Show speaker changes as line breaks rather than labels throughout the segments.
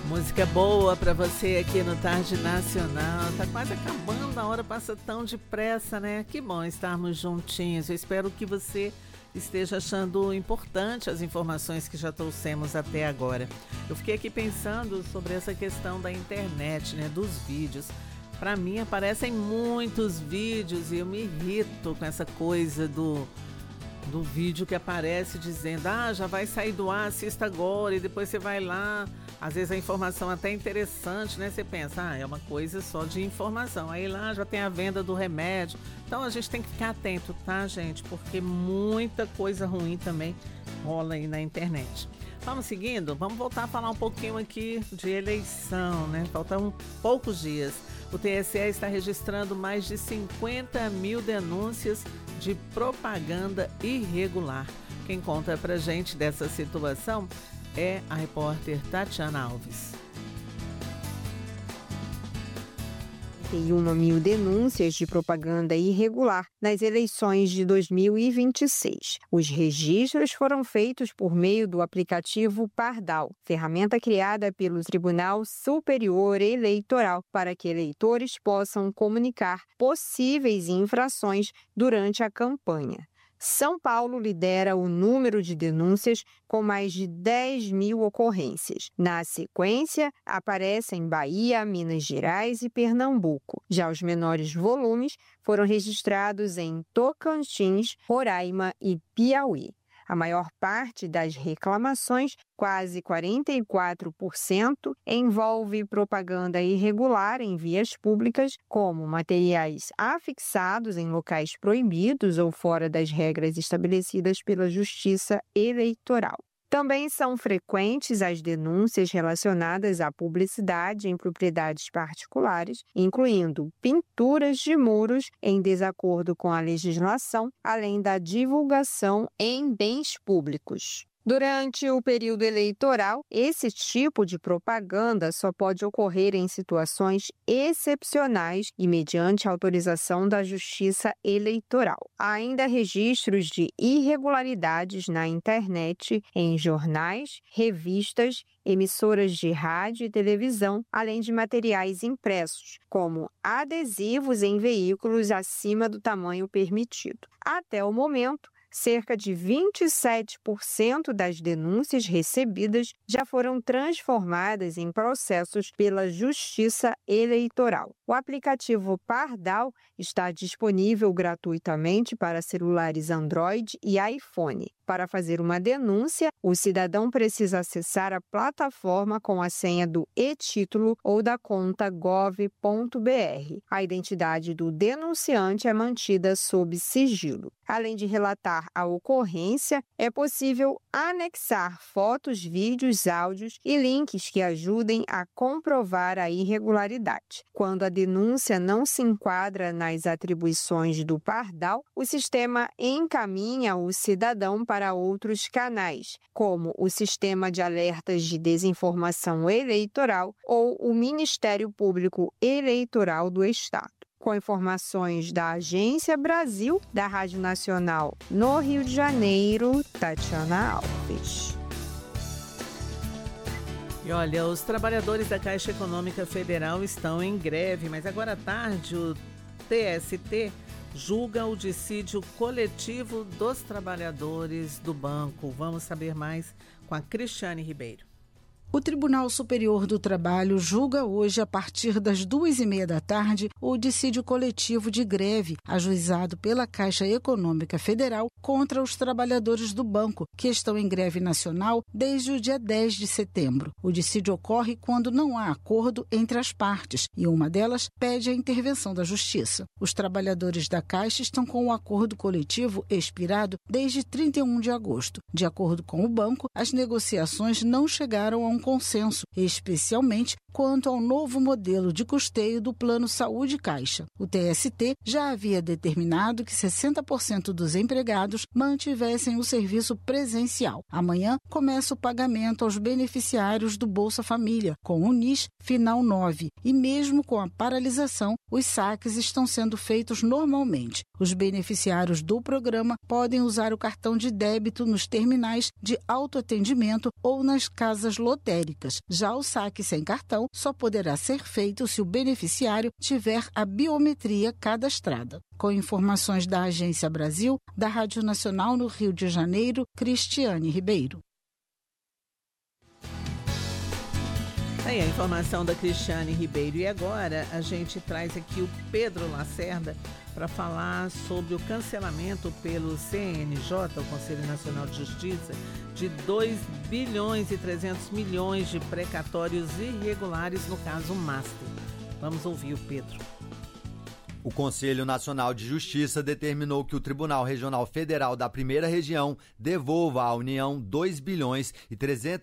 Música boa para você aqui no Tarde Nacional. Tá quase acabando, a hora passa tão depressa, né? Que bom estarmos juntinhos. Eu espero que você esteja achando importante as informações que já trouxemos até agora. Eu fiquei aqui pensando sobre essa questão da internet, né? Dos vídeos. Para mim aparecem muitos vídeos e eu me irrito com essa coisa do vídeo que aparece dizendo: já vai sair do ar, assista agora, e depois você vai lá. Às vezes a informação até interessante, né? Você pensa, é uma coisa só de informação. Aí lá já tem a venda do remédio. Então a gente tem que ficar atento, tá, gente? Porque muita coisa ruim também rola aí na internet. Vamos seguindo? Vamos voltar a falar um pouquinho aqui de eleição, né? Faltam poucos dias. O TSE está registrando mais de 50 mil denúncias de propaganda irregular. Quem conta pra gente dessa situação é a repórter Tatiana Alves.
51 mil denúncias de propaganda irregular nas eleições de 2026. Os registros foram feitos por meio do aplicativo Pardal, ferramenta criada pelo Tribunal Superior Eleitoral para que eleitores possam comunicar possíveis infrações durante a campanha. São Paulo lidera o número de denúncias com mais de 10 mil ocorrências. Na sequência, aparecem Bahia, Minas Gerais e Pernambuco. Já os menores volumes foram registrados em Tocantins, Roraima e Piauí. A maior parte das reclamações, quase 44%, envolve propaganda irregular em vias públicas, como materiais afixados em locais proibidos ou fora das regras estabelecidas pela Justiça Eleitoral. Também são frequentes as denúncias relacionadas à publicidade em propriedades particulares, incluindo pinturas de muros em desacordo com a legislação, além da divulgação em bens públicos. Durante o período eleitoral, esse tipo de propaganda só pode ocorrer em situações excepcionais e mediante autorização da Justiça Eleitoral. Há ainda registros de irregularidades na internet, em jornais, revistas, emissoras de rádio e televisão, além de materiais impressos, como adesivos em veículos acima do tamanho permitido. Até o momento, cerca de 27% das denúncias recebidas já foram transformadas em processos pela Justiça Eleitoral. O aplicativo Pardal está disponível gratuitamente para celulares Android e iPhone. Para fazer uma denúncia, o cidadão precisa acessar a plataforma com a senha do e-título ou da conta gov.br. A identidade do denunciante é mantida sob sigilo. Além de relatar a ocorrência, é possível anexar fotos, vídeos, áudios e links que ajudem a comprovar a irregularidade. Quando a denúncia não se enquadra nas atribuições do Pardal, o sistema encaminha o cidadão para outros canais, como o Sistema de Alertas de Desinformação Eleitoral ou o Ministério Público Eleitoral do Estado. Com informações da Agência Brasil, da Rádio Nacional no Rio de Janeiro, Tatiana Alves.
E olha, os trabalhadores da Caixa Econômica Federal estão em greve, mas agora à tarde o TST julga o dissídio coletivo dos trabalhadores do banco. Vamos saber mais com a Cristiane Ribeiro.
O Tribunal Superior do Trabalho julga hoje, a partir das 2h30 da tarde, o dissídio coletivo de greve ajuizado pela Caixa Econômica Federal contra os trabalhadores do banco, que estão em greve nacional desde o dia 10 de setembro. O dissídio ocorre quando não há acordo entre as partes e uma delas pede a intervenção da Justiça. Os trabalhadores da Caixa estão com o acordo coletivo expirado desde 31 de agosto. De acordo com o banco, as negociações não chegaram a um consenso, especialmente quanto ao novo modelo de custeio do Plano Saúde Caixa. O TST já havia determinado que 60% dos empregados mantivessem o serviço presencial. Amanhã começa o pagamento aos beneficiários do Bolsa Família, com o NIS final 9, e mesmo com a paralisação, os saques estão sendo feitos normalmente. Os beneficiários do programa podem usar o cartão de débito nos terminais de autoatendimento ou nas casas lotéricas. lotéricas. Já o saque sem cartão só poderá ser feito se o beneficiário tiver a biometria cadastrada. Com informações da Agência Brasil, da Rádio Nacional no Rio de Janeiro, Cristiane Ribeiro.
Aí a informação da Cristiane Ribeiro. E agora a gente traz aqui o Pedro Lacerda para falar sobre o cancelamento pelo CNJ, o Conselho Nacional de Justiça, de 2 bilhões e 300 milhões de precatórios irregulares no caso Master. Vamos ouvir o Pedro.
O Conselho Nacional de Justiça determinou que o Tribunal Regional Federal da Primeira Região devolva à União 2 bilhões e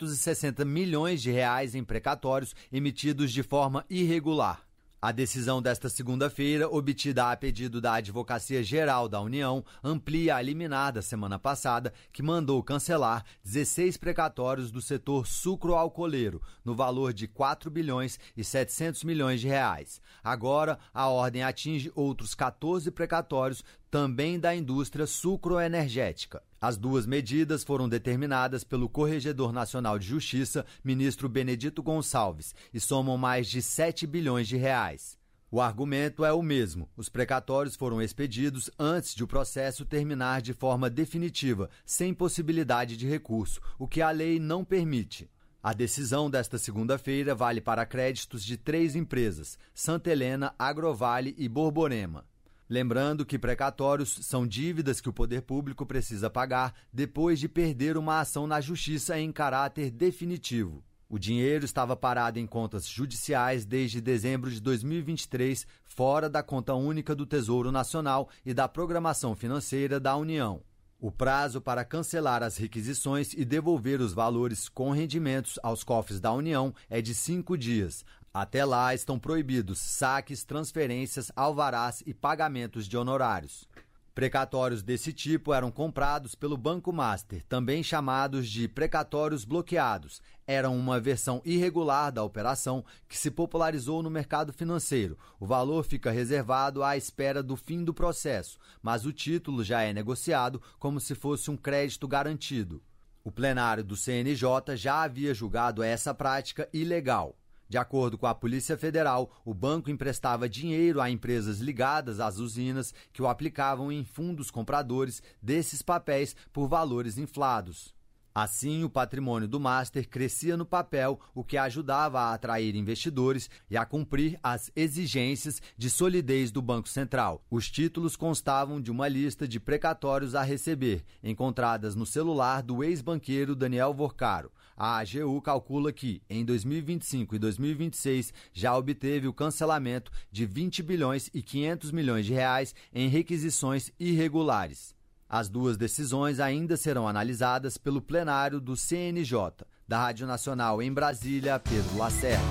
360 milhões de reais em precatórios emitidos de forma irregular. A decisão desta segunda-feira, obtida a pedido da Advocacia Geral da União, amplia a liminar da semana passada, que mandou cancelar 16 precatórios do setor sucroalcooleiro, no valor de 4 bilhões e 700 milhões de reais. Agora, a ordem atinge outros 14 precatórios, também da indústria sucroenergética. As duas medidas foram determinadas pelo Corregedor Nacional de Justiça, ministro Benedito Gonçalves, e somam mais de 7 bilhões de reais. O argumento é o mesmo. Os precatórios foram expedidos antes de o processo terminar de forma definitiva, sem possibilidade de recurso, o que a lei não permite. A decisão desta segunda-feira vale para créditos de 3 empresas, Santa Helena, Agrovale e Borborema. Lembrando que precatórios são dívidas que o poder público precisa pagar depois de perder uma ação na justiça em caráter definitivo. O dinheiro estava parado em contas judiciais desde dezembro de 2023, fora da conta única do Tesouro Nacional e da Programação Financeira da União. O prazo para cancelar as requisições e devolver os valores com rendimentos aos cofres da União é de 5 dias. Até lá estão proibidos saques, transferências, alvarás e pagamentos de honorários. Precatórios desse tipo eram comprados pelo Banco Master, também chamados de precatórios bloqueados. Eram uma versão irregular da operação que se popularizou no mercado financeiro. O valor fica reservado à espera do fim do processo, mas o título já é negociado como se fosse um crédito garantido. O plenário do CNJ já havia julgado essa prática ilegal. De acordo com a Polícia Federal, o banco emprestava dinheiro a empresas ligadas às usinas que o aplicavam em fundos compradores desses papéis por valores inflados. Assim, o patrimônio do Master crescia no papel, o que ajudava a atrair investidores e a cumprir as exigências de solidez do Banco Central. Os títulos constavam de uma lista de precatórios a receber, encontradas no celular do ex-banqueiro Daniel Vorcaro. A AGU calcula que, em 2025 e 2026, já obteve o cancelamento de 20 bilhões e 500 milhões de reais em requisições irregulares. As duas decisões ainda serão analisadas pelo plenário do CNJ. Da Rádio Nacional em Brasília, Pedro Lacerda.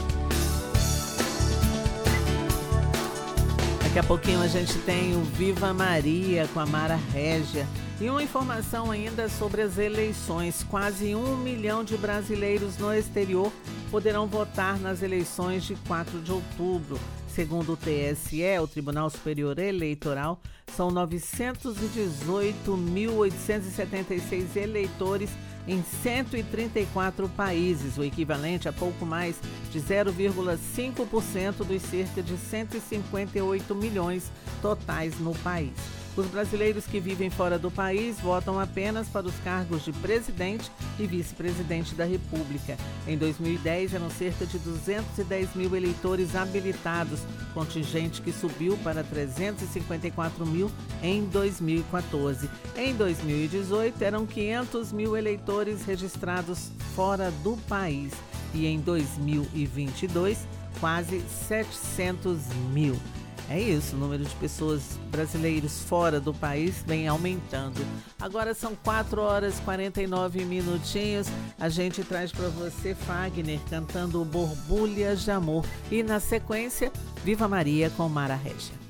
Daqui a pouquinho a gente tem o Viva Maria com a Mara Régia. E uma informação ainda sobre as eleições. Quase 1 milhão de brasileiros no exterior poderão votar nas eleições de 4 de outubro. Segundo o TSE, o Tribunal Superior Eleitoral, são 918.876 eleitores em 134 países, o equivalente a pouco mais de 0,5% dos cerca de 158 milhões totais no país. Os brasileiros que vivem fora do país votam apenas para os cargos de presidente e vice-presidente da República. Em 2010, eram cerca de 210 mil eleitores habilitados, contingente que subiu para 354 mil em 2014. Em 2018, eram 500 mil eleitores registrados fora do país. E em 2022, quase 700 mil. É isso, o número de pessoas brasileiros fora do país vem aumentando. Agora são 4 horas e 49 minutinhos. A gente traz para você Fagner cantando Borbulhas de Amor. E na sequência, Viva Maria com Mara Régia.